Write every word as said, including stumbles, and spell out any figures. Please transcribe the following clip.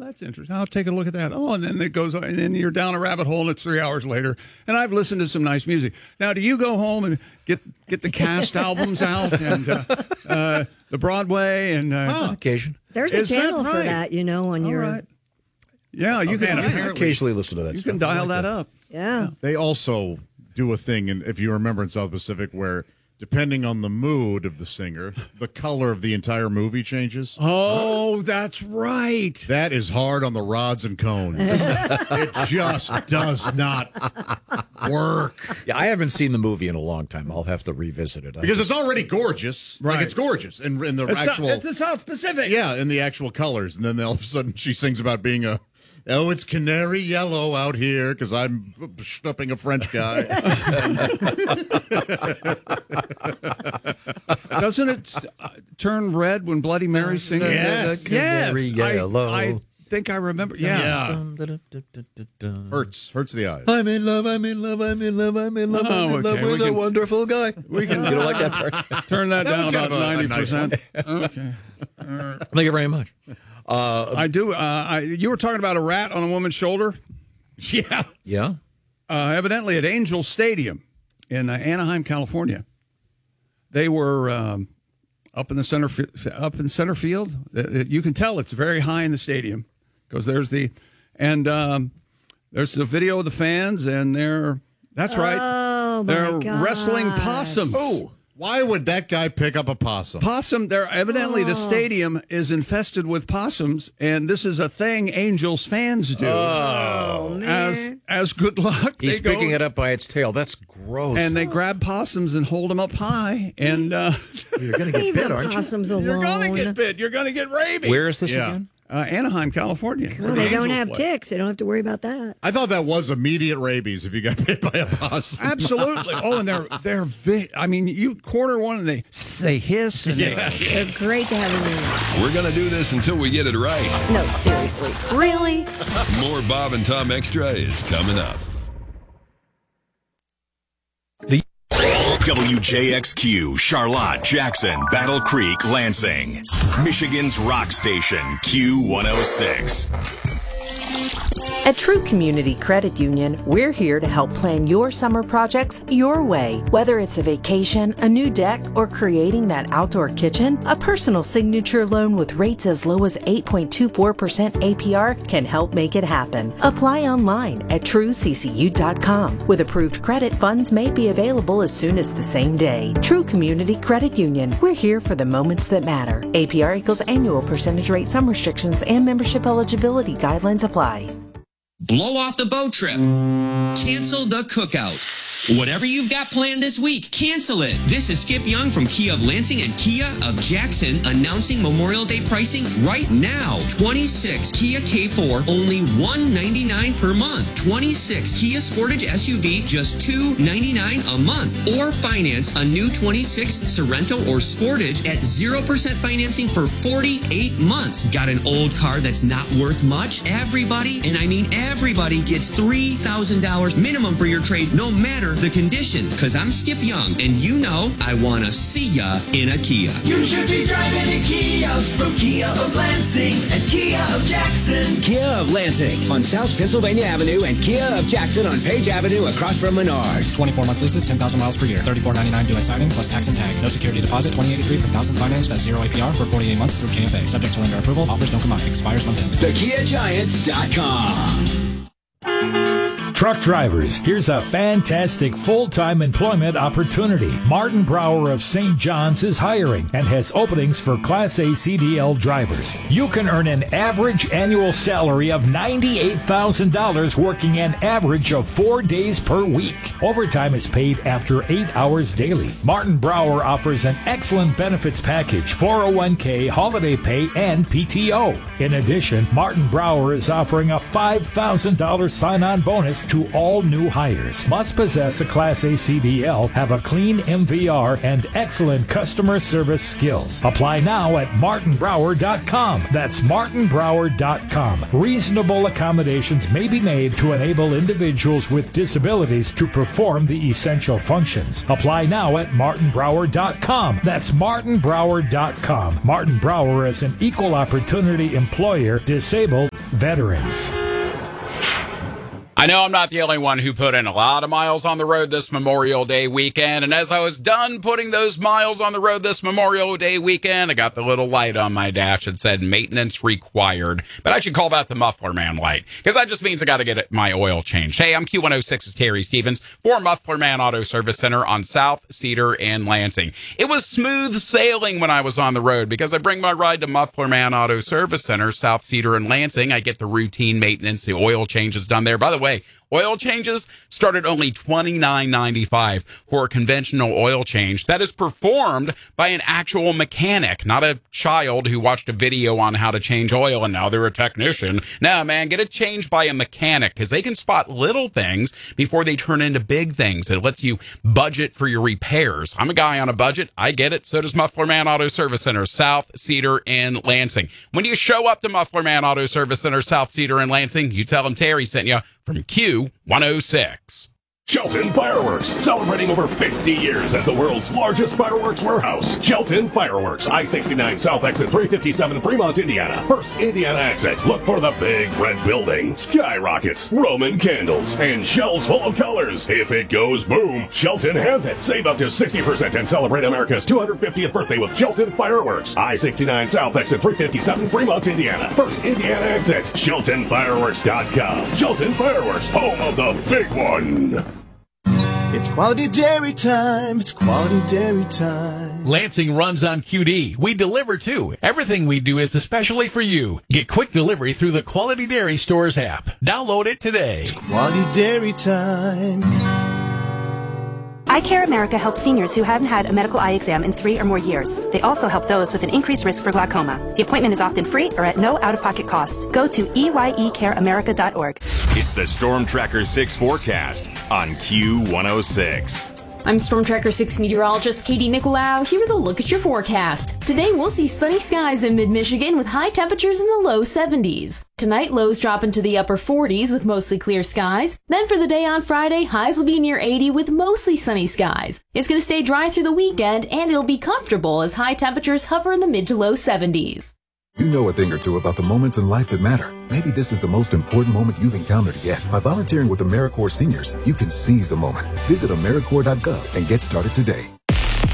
that's interesting. I'll take a look at that. Oh, and then it goes, and then you're down a rabbit hole, and it's three hours later. And I've listened to some nice music. Now, do you go home and get get the cast albums out and uh, uh, the Broadway and uh, oh, occasion? There's a channel right? for that, you know, on All your. Right. Yeah, you okay, can I occasionally listen to that. You stuff. can dial like that, that up. Yeah. They also do a thing, and if you remember in South Pacific, where depending on the mood of the singer, the color of the entire movie changes. Oh, that's right. That is hard on the rods and cones. It just does not work. Yeah, I haven't seen the movie in a long time. I'll have to revisit it. Because it's already gorgeous. Right. Like, it's gorgeous. In, in the it's actual... It's the South Pacific. Yeah, in the actual colors. And then all of a sudden she sings about being a... Oh, it's canary yellow out here because I'm schnupping a French guy. Doesn't it uh, turn red when Bloody Mary sings? Yes. Yes. Yellow. I, I think I remember. Yeah. yeah. Hurts. Hurts the eyes. I'm in love, I'm in love, I'm in love, I'm in love, Oh, I'm in love okay. with We a can- wonderful guy. We can You don't like that part? turn that, That was down kind about of a- a ninety nice percent. Okay. Thank you very much. Uh, I do. Uh, I, you were talking about a rat on a woman's shoulder. Yeah. yeah? Uh, evidently at Angel Stadium in uh, Anaheim, California. They were um, up in the center fi- up in center field. Uh, You can tell it's very high in the stadium because there's the and um, there's the video of the fans and they're that's right. Oh, my they're gosh. wrestling possums. Oh, why would that guy pick up a possum? Possum, they're evidently the stadium is infested with possums, and this is a thing Angels fans do. Oh, as as good luck. He's they picking go, it up by its tail. That's gross. and they grab possums and hold them up high, and uh, You're going to get Leave bit, the aren't you? possums alone. you're gonna get bit. You're gonna get rabies. Where is this Yeah. again? Uh, Anaheim, California. Well, they don't have ticks. They don't have to worry about that. I thought that was immediate rabies if you got bit by a possum. Absolutely. Oh, and they're they're. Vi- I mean, you corner one and they they hiss and Yeah. They're great to have in there. We're going to do this until we get it right. No, seriously. Really? More Bob and Tom Extra is coming up. W J X Q, Charlotte, Jackson, Battle Creek, Lansing. Michigan's rock station, Q one oh six. At True Community Credit Union, we're here to help plan your summer projects your way. Whether it's a vacation, a new deck, or creating that outdoor kitchen, a personal signature loan with rates as low as eight point two four percent A P R can help make it happen. Apply online at true c c u dot com. With approved credit, funds may be available as soon as the same day. True Community Credit Union, we're here for the moments that matter. A P R equals annual percentage rate. Some restrictions and membership eligibility guidelines apply. Blow off the boat trip. Cancel the cookout. Whatever you've got planned this week, cancel it. This is Skip Young from Kia of Lansing and Kia of Jackson announcing Memorial Day pricing right now. twenty-six Kia K four, only one ninety-nine per month. twenty-six Kia Sportage S U V, just two ninety-nine a month. Or finance a new twenty-six Sorento or Sportage at zero percent financing for forty-eight months. Got an old car that's not worth much? Everybody, and I mean everybody, gets three thousand dollars minimum for your trade, no matter the condition. Cause I'm Skip Young, and you know I want to see ya in a Kia. You should be driving a Kia from Kia of Lansing and Kia of Jackson. Kia of Lansing on South Pennsylvania Avenue and Kia of Jackson on Page Avenue across from Menards. twenty-four month leases, ten thousand miles per year. thirty-four ninety-nine due at signing plus tax and tag. No security deposit. twenty eighty-three per thousand financed at zero A P R for forty-eight months through K F A. Subject to lender approval. Offers don't combine. Expires month end. The Kia Giants dot com. Truck drivers, here's a fantastic full-time employment opportunity. Martin Brower of Saint John's is hiring and has openings for Class A C D L drivers. You can earn an average annual salary of ninety-eight thousand dollars working an average of four days per week. Overtime is paid after eight hours daily. Martin Brower offers an excellent benefits package, four oh one k, holiday pay, and P T O. In addition, Martin Brower is offering a five thousand dollars sign-on bonus to all new hires. Must possess a Class A C D L, have a clean M V R, and excellent customer service skills. Apply now at martin brower dot com. That's martin brower dot com. Reasonable accommodations may be made to enable individuals with disabilities to perform the essential functions. Apply now at martin brower dot com. That's martin brower dot com. Martin Brower is an equal opportunity employer, disabled, Veterans. I know I'm not the only one who put in a lot of miles on the road this Memorial Day weekend, and as I was done putting those miles on the road this Memorial Day weekend, I got the little light on my dash that said maintenance required, but I should call that the Muffler Man light, because that just means I got to get my oil changed. Hey, I'm Q one oh six's Terry Stevens for Muffler Man Auto Service Center on South Cedar and Lansing. It was smooth sailing when I was on the road, because I bring my ride to Muffler Man Auto Service Center, South Cedar and Lansing. I get the routine maintenance, the oil changes done there. By the way, oil changes start at only twenty-nine ninety-five for a conventional oil change that is performed by an actual mechanic, not a child who watched a video on how to change oil and now they're a technician. No, man, get it changed by a mechanic, because they can spot little things before they turn into big things. It lets you budget for your repairs. I'm a guy on a budget. I get it. So does Muffler Man Auto Service Center, South Cedar and Lansing. When you show up to Muffler Man Auto Service Center, South Cedar and Lansing, you tell them Terry sent you from Q one oh six. Shelton Fireworks, celebrating over fifty years as the world's largest fireworks warehouse. Shelton Fireworks, I sixty-nine South Exit three fifty-seven, Fremont, Indiana. First Indiana exit. Look for the big red building, skyrockets, Roman candles, and shells full of colors. If it goes boom, Shelton has it. Save up to sixty percent and celebrate America's two hundred fiftieth birthday with Shelton Fireworks. I sixty-nine South Exit three fifty-seven, Fremont, Indiana. First Indiana exit. Shelton Fireworks dot com. Shelton Fireworks, home of the big one. It's quality dairy time. It's quality dairy time. Lansing runs on Q D. We deliver too. Everything we do is especially for you. Get quick delivery through the Quality Dairy Stores app. Download it today. It's quality dairy time. Eye Care America helps seniors who haven't had a medical eye exam in three or more years. They also help those with an increased risk for glaucoma. The appointment is often free or at no out-of-pocket cost. Go to E Y E care america dot org. It's the Storm Tracker six forecast on Q one oh six. I'm Storm Tracker six meteorologist Katie Nicolau here with a look at your forecast. Today we'll see sunny skies in mid-Michigan with high temperatures in the low seventies. Tonight lows drop into the upper forties with mostly clear skies. Then for the day on Friday, highs will be near eighty with mostly sunny skies. It's going to stay dry through the weekend and it'll be comfortable as high temperatures hover in the mid to low seventies. You know a thing or two about the moments in life that matter. Maybe this is the most important moment you've encountered yet. By volunteering with AmeriCorps Seniors, you can seize the moment. Visit AmeriCorps dot gov and get started today.